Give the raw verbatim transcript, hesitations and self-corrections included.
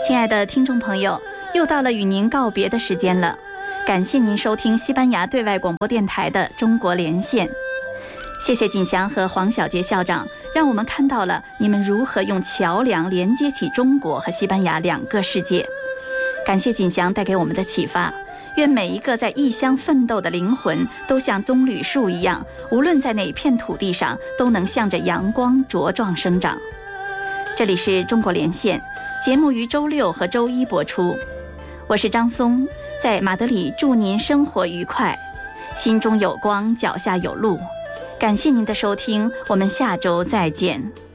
亲爱的听众朋友，又到了与您告别的时间了。感谢您收听西班牙对外广播电台的中国连线。谢谢景祥和黄小杰校长，让我们看到了你们如何用桥梁连接起中国和西班牙两个世界。感谢景祥带给我们的启发，愿每一个在异乡奋斗的灵魂都像棕榈树一样，无论在哪片土地上，都能向着阳光茁壮生长。这里是中国连线，节目于周六和周一播出。我是张松，在马德里祝您生活愉快，心中有光，脚下有路。感谢您的收听，我们下周再见。